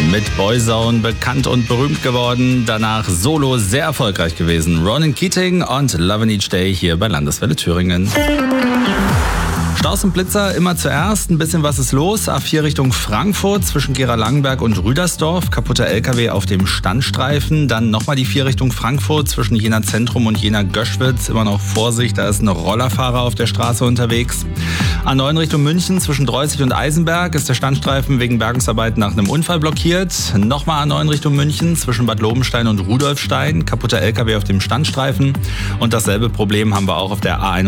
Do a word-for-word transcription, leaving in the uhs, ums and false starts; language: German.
Mit Boyzone bekannt und berühmt geworden, danach solo sehr erfolgreich gewesen. Ronan Keating und Lovin' Each Day hier bei Landeswelle Thüringen. Staus und Blitzer immer zuerst. Ein bisschen was ist los. A vier Richtung Frankfurt zwischen Gera-Langenberg und Rüdersdorf. Kaputter L K W auf dem Standstreifen. Dann nochmal die vier Richtung Frankfurt zwischen Jena Zentrum und Jena Göschwitz. Immer noch Vorsicht, da ist ein Rollerfahrer auf der Straße unterwegs. A neun Richtung München zwischen Dreußig und Eisenberg ist der Standstreifen wegen Bergungsarbeiten nach einem Unfall blockiert. Nochmal A neun Richtung München zwischen Bad Lobenstein und Rudolfstein. Kaputter L K W auf dem Standstreifen. Und dasselbe Problem haben wir auch auf der A